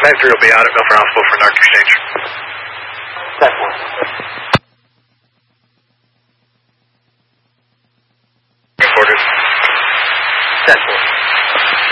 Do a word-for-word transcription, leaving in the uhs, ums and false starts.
Factory will be out at Milford Hospital for narc exchange. That's one. Reported. That's one.